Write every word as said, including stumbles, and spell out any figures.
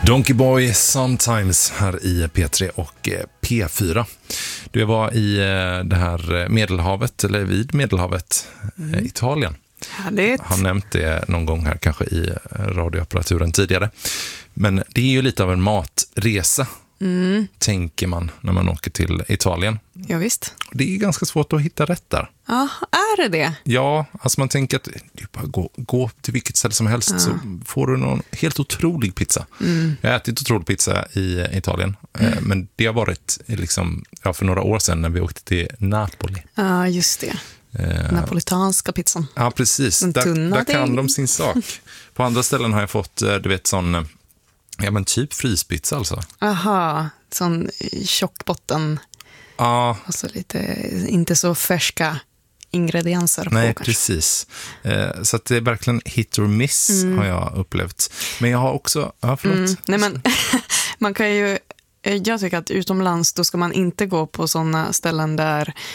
Donkey Boy Sometimes här i P tre och P fyra. Du var i det här Medelhavet, eller vid Medelhavet, mm. Italien. Härligt. Jag har nämnt det någon gång här kanske i radioapparaturen tidigare. Men det är ju lite av en matresa, mm. tänker man när man åker till Italien. Ja, visst. Det är ganska svårt att hitta rätt där. Ja, är det det? Ja, alltså man tänker att det bara gå, gå till vilket ställe som helst ja. Så får du någon helt otrolig pizza. Mm. Jag har ätit otrolig pizza i Italien, mm. men det har varit liksom, ja, för några år sedan när vi åkte till Napoli. Ja, just det. Eh, Napolitanska pizzan. Ja, precis. Där, där kan de sin sak. På andra ställen har jag fått, du vet, sån, ja men typ fryspizza alltså. Aha, sån tjock botten. Ja. Och så lite, inte så färska ingredienser på. Nej, kanske. Precis. Eh, så att det är verkligen hit or miss mm. har jag upplevt. Men jag har också, ja förlåt. Mm. Nej men, man kan ju, jag tycker att utomlands då ska man inte gå på sådana ställen där